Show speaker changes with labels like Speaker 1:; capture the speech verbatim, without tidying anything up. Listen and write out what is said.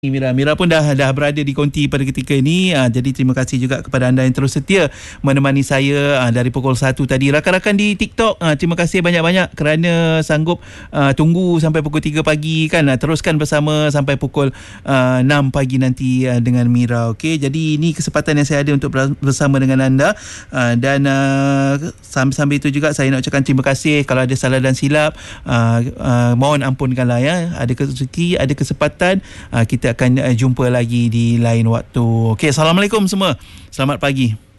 Speaker 1: Mira, Mira pun dah dah berada di konti pada ketika ini. Uh, jadi terima kasih juga kepada anda yang terus setia menemani saya uh, dari pukul satu tadi. Rakan-rakan di TikTok, uh, terima kasih banyak-banyak kerana sanggup uh, tunggu sampai pukul tiga pagi kan. Uh, teruskan bersama sampai pukul uh, enam pagi nanti uh, dengan Mira. Okey, jadi ini kesempatan yang saya ada untuk bersama dengan anda. Uh, dan uh, sambil-sambil itu juga saya nak ucapkan terima kasih kalau ada salah dan silap. Uh, uh, mohon ampunkanlah ya. Ada rezeki, ada kesempatan, uh, kita akan jumpa lagi di lain waktu. Okey, Assalamualaikum semua. Selamat pagi.